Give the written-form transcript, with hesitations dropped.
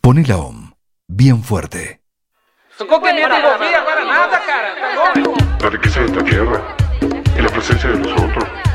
Poné la OM bien fuerte. La riqueza de esta tierra y la presencia de los otros